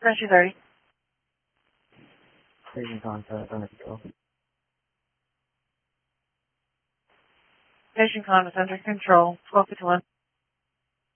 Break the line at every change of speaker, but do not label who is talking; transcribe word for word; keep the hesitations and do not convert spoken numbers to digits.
Pressure thirty.
Station contact under control.
Station con is under control. twelve fifty-one.